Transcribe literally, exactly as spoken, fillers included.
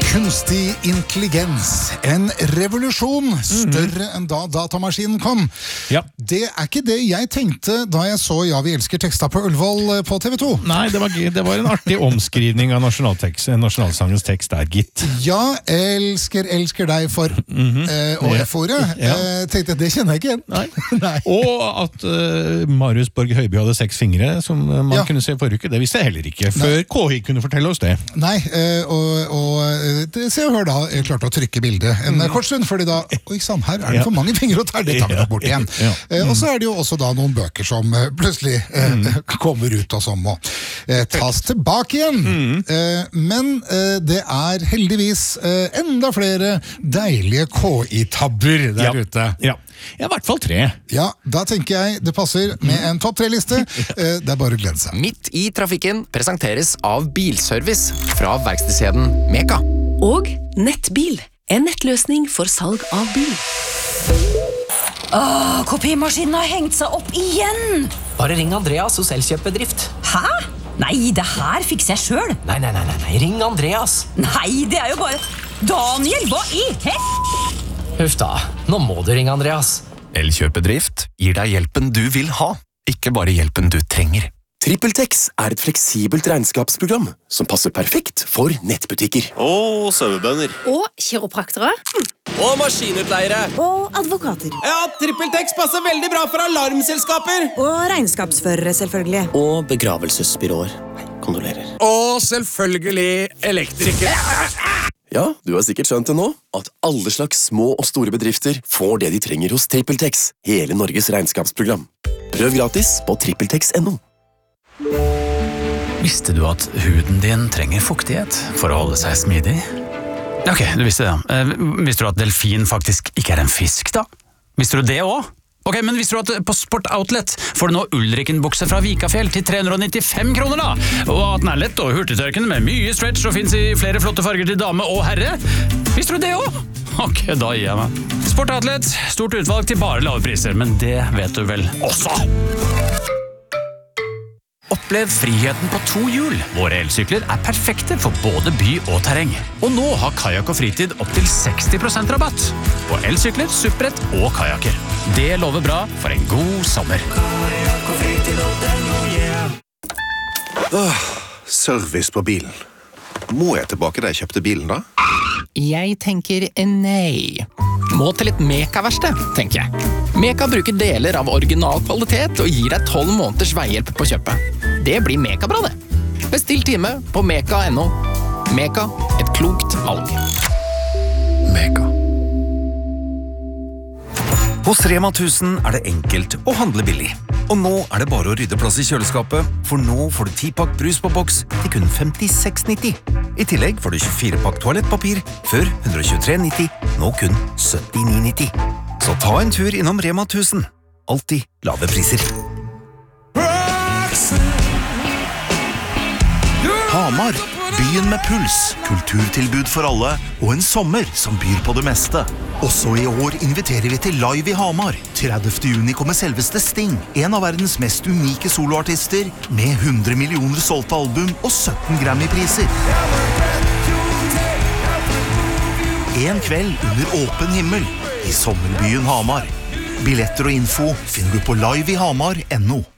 Kunstig intelligens, en revolusjon større enn da datamaskinen kom. Ja. Det er ikke det jeg tenkte da jeg så Ja, vi elsker teksta på Ullevål på T V to. Nei, det var, det var en artig omskrivning av nasjonalsangens tekst der, gitt. Ja, elsker, elsker deg for Mhm. eh, og Ja. F-ordet. Ja. Eh, tenkte jeg, det kjenner jeg ikke igjen. Nei. Nei. Og at uh, Marius Borg Høiby hadde seks fingre, som uh, man Ja. kunne se forrige uke, det visste jeg heller ikke, før K I kunne fortelle oss det. Nei, eh, og, og det, Se og Hør da, jeg klarte å trykke bildet en mm. kort stund, fordi da, oi sann, her er det Ja. for mange fingre å ta, det tar vi nok bort igjen. Ja. Eh, og så er det jo også da noen bøker som eh, plutselig eh, mm. kommer ut og som må eh, tas tilbake igjen. Mm. Eh, men eh, det er heldigvis eh, enda flere deilige K I-tabber der Ja. ute. Ja. ja, i hvert fall tre. Ja, da tenker jeg det passer med en topp tre-liste. Eh, det er bare å glede seg. Midt i trafikken presenteres av Bilservice fra verkstedskjeden Meka. Og Nettbil, en nettløsning for salg av bil. Åh, kopimaskinen har hengt seg opp igjen! Bare ring Andreas hos Elkjøp-bedrift. Hæ? Nei, det her fikser jeg selv. Nei, nei, nei, nei, nei, ring Andreas. Nei, det er jo bare... Daniel, hva i hel... Huff da, nå må du ringe Andreas. Elkjøp-bedrift gir deg hjelpen du vil ha, ikke bare hjelpen du trenger. TrippelTex er et fleksibelt regnskapsprogram som passer perfekt for nettbutikker. Og sauebønder. Og kiropraktere. Og maskinutleiere. Og advokater. Ja, TrippelTex passer veldig bra for alarmselskaper. Og regnskapsførere, selvfølgelig. Og begravelsesbyråer. Kondolerer. Og selvfølgelig elektrikere. Ja, du har sikkert skjønt det nå, at alle slags små og store bedrifter får det de trenger hos TrippelTex, hele Norges regnskapsprogram. Prøv gratis på trippeltex punktum no. Visste du at huden din trenger fuktighet for å holde seg smidig? Ok, du visste det. Eh, visste du at delfin faktisk ikke er en fisk, da? Visste du det også? Ok, men visste du at på Sport Outlet får du nå Ulriken-bukse fra Vikafjell til tre hundre og nittifem kroner, da? Og at den er lett og hurtigtørkende med mye stretch og finnes i flere flotte farger til dame og herre? Visste du det også? Ok, da gir jeg meg. Sport Outlet, stort utvalg til bare lave priser, men det vet du vel også. Opplev friheten på to hjul. Våre elsykler er perfekte for både by og terreng. Og nå har Kajak og Fritid opp til seksti prosent rabatt på elsykler, supprett og kajaker. Det lover bra for en god sommer. Åh, service på bilen. Må jeg tilbake da jeg kjøpte bilen da? Jeg tenker nei. Må til et Meka-verksted, tenker jeg. Meka bruker deler av original kvalitet og gir deg tolv måneders veihjelp på kjøpet. Det blir Meka-bra, det. Bestill time på meka punktum no. Meka, et klokt valg. Mega. Hos Rema tusen er det enkelt å handle billig. Og nå er det bare å rydde plass i kjøleskapet, for nå får du ti pakk brus på boks til kun femtiseks nitti. I tillegg får du tjuefire pakk toalettpapir, før ett hundre og tjuetre nitti, nå kun syttini nitti. Så ta en tur innom Rema tusen. Alltid lave priser. Hamar, byen med puls, kulturtilbud for alle, og en sommer som byr på det meste. Også i år inviterer vi til Live i Hamar. tredivte juni kommer selveste Sting, en av verdens mest unike soloartister, med hundre millioner solgte album og sytten Grammy-priser. En kveld under åpen himmel i sommerbyen Hamar. Billetter og info finner du på live i hamar punktum no.